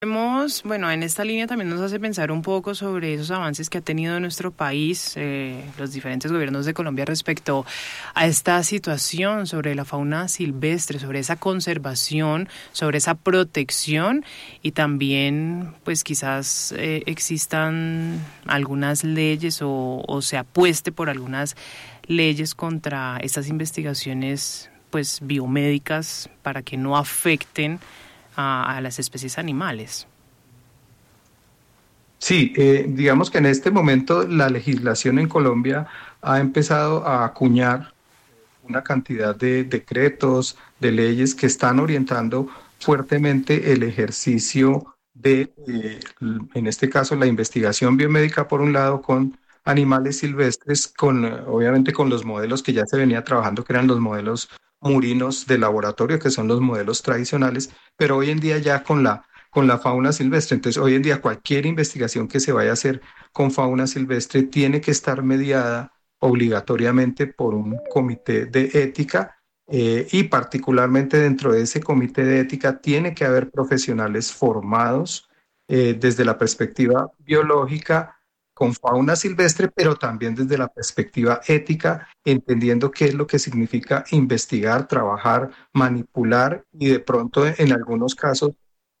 Bueno, en esta línea también nos hace pensar un poco sobre esos avances que ha tenido nuestro país, los diferentes gobiernos de Colombia respecto a esta situación sobre la fauna silvestre, sobre esa conservación, sobre esa protección y también pues quizás existan algunas leyes o se apueste por algunas leyes contra estas investigaciones pues biomédicas para que no afecten a las especies animales. Sí, digamos que en este momento la legislación en Colombia ha empezado a acuñar una cantidad de decretos, de leyes que están orientando fuertemente el ejercicio de, en este caso, la investigación biomédica, por un lado, con animales silvestres, obviamente con los modelos que ya se venía trabajando, que eran los modelos murinos de laboratorio, que son los modelos tradicionales, pero hoy en día ya con la fauna silvestre. Entonces, hoy en día cualquier investigación que se vaya a hacer con fauna silvestre tiene que estar mediada obligatoriamente por un comité de ética, y particularmente dentro de ese comité de ética tiene que haber profesionales formados desde la perspectiva biológica con fauna silvestre, pero también desde la perspectiva ética, entendiendo qué es lo que significa investigar, trabajar, manipular y de pronto en algunos casos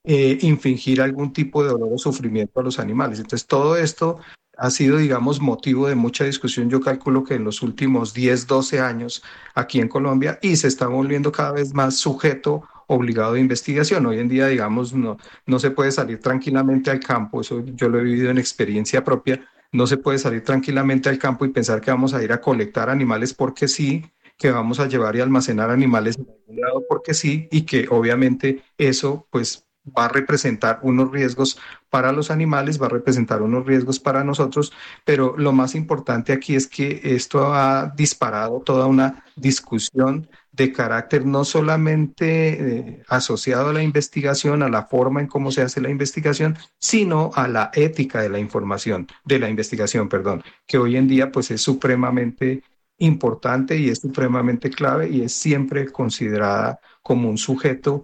infligir algún tipo de dolor o sufrimiento a los animales. Entonces, todo esto ha sido, digamos, motivo de mucha discusión. Yo calculo que en los últimos 10, 12 años aquí en Colombia y se está volviendo cada vez más sujeto obligado de investigación. Hoy en día, digamos, no se puede salir tranquilamente al campo, eso yo lo he vivido en experiencia propia, no se puede salir tranquilamente al campo y pensar que vamos a ir a colectar animales porque sí, que vamos a llevar y almacenar animales en algún lado porque sí, y que obviamente eso pues va a representar unos riesgos para los animales, va a representar unos riesgos para nosotros, pero lo más importante aquí es que esto ha disparado toda una discusión de carácter no solamente asociado a la investigación, a la forma en cómo se hace la investigación, sino a la ética de la información, de la investigación, perdón, que hoy en día pues es supremamente importante y es supremamente clave y es siempre considerada como un sujeto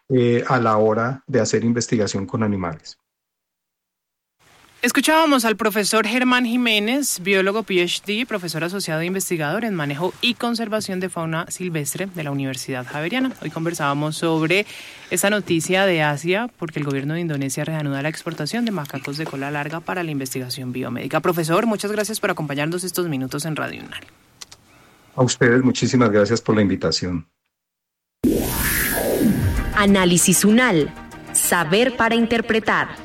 a la hora de hacer investigación con animales. Escuchábamos al profesor Germán Jiménez, biólogo PhD, profesor asociado e investigador en manejo y conservación de fauna silvestre de la Universidad Javeriana. Hoy conversábamos sobre esta noticia de Asia, porque el gobierno de Indonesia reanuda la exportación de macacos de cola larga para la investigación biomédica. Profesor, muchas gracias por acompañarnos estos minutos en Radio UNAL. A ustedes, muchísimas gracias por la invitación. Análisis UNAL. Saber para interpretar.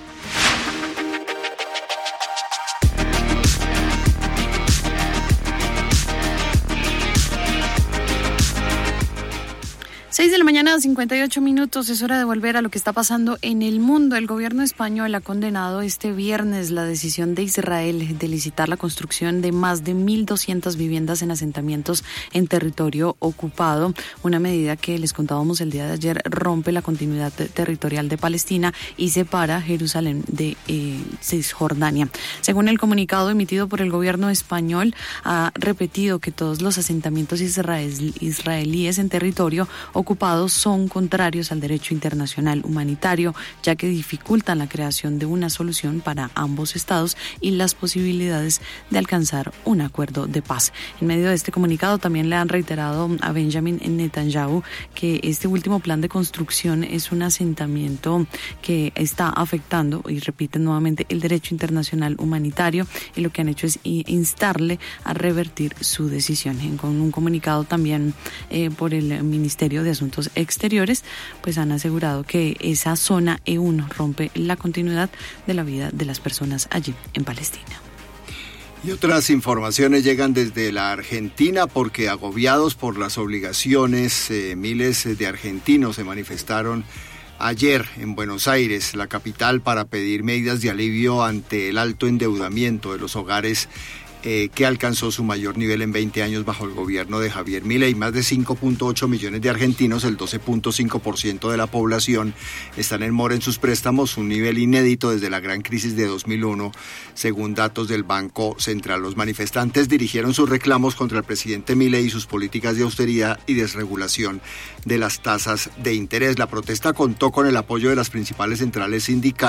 6 de la mañana, 58 minutos. Es hora de volver a lo que está pasando en el mundo. El gobierno español ha condenado este viernes la decisión de Israel de licitar la construcción de más de 1.200 viviendas en asentamientos en territorio ocupado. Una medida que les contábamos el día de ayer rompe la continuidad territorial de Palestina y separa Jerusalén de Cisjordania. Según el comunicado emitido por el gobierno español, ha repetido que todos los asentamientos israelíes en territorio ocupados son contrarios al derecho internacional humanitario, ya que dificultan la creación de una solución para ambos estados y las posibilidades de alcanzar un acuerdo de paz. En medio de este comunicado también le han reiterado a Benjamin Netanyahu que este último plan de construcción es un asentamiento que está afectando, y repiten nuevamente, el derecho internacional humanitario, y lo que han hecho es instarle a revertir su decisión. Con un comunicado también por el Ministerio de Asuntos Exteriores, pues han asegurado que esa zona E1 rompe la continuidad de la vida de las personas allí en Palestina. Y otras informaciones llegan desde la Argentina, porque agobiados por las obligaciones, miles de argentinos se manifestaron ayer en Buenos Aires, la capital, para pedir medidas de alivio ante el alto endeudamiento de los hogares que alcanzó su mayor nivel en 20 años bajo el gobierno de Javier Milei. Más de 5.8 millones de argentinos, el 12.5% de la población, están en mora en sus préstamos, un nivel inédito desde la gran crisis de 2001, según datos del Banco Central. Los manifestantes dirigieron sus reclamos contra el presidente Milei y sus políticas de austeridad y desregulación de las tasas de interés. La protesta contó con el apoyo de las principales centrales sindicales